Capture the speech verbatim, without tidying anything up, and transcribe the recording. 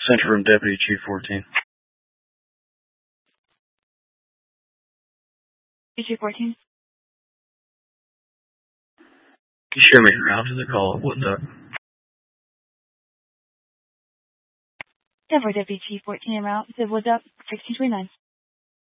Central Room Deputy Chief fourteen. Chief fourteen. Can you share me route to the call? What's up? Denver Deputy Chief fourteen en route to Woods Up sixteen twenty-nine.